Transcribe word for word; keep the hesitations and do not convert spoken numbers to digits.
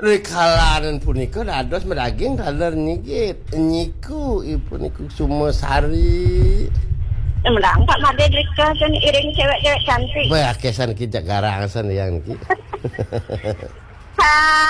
Rekalanan punika dados medaging daler niki nyiku puniku Sumosari. Merangkak made rika dan iring cewek-cewek cantik. Bae akesan ki garangsan yang niki. Ha